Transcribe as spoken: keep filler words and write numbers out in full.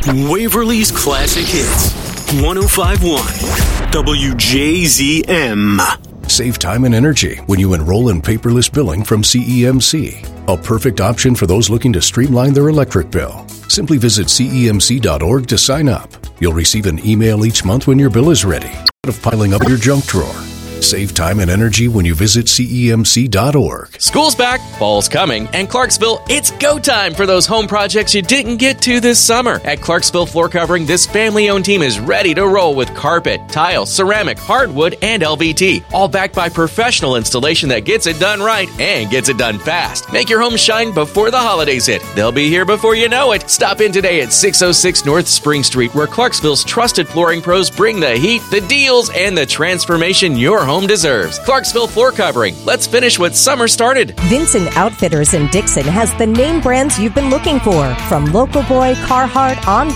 Waverly's Classic Hits. one oh five point one W J Z M. Save time and energy when you enroll in paperless billing from C E M C. A perfect option for those looking to streamline their electric bill. Simply visit C E M C dot org to sign up. You'll receive an email each month when your bill is ready, instead of piling up your junk drawer. Save time and energy when you visit C E M C dot org. School's back, fall's coming, and Clarksville, it's go time for those home projects you didn't get to this summer. At Clarksville Floor Covering, this family-owned team is ready to roll with carpet, tile, ceramic, hardwood, and L V T, all backed by professional installation that gets it done right and gets it done fast. Make your home shine before the holidays hit. They'll be here before you know it. Stop in today at six oh six North Spring Street, where Clarksville's trusted flooring pros bring the heat, the deals, and the transformation your home deserves. Clarksville Floor Covering. Let's finish what summer started. Vincent Outfitters in Dixon has the name brands you've been looking for, from Local Boy, Carhartt, On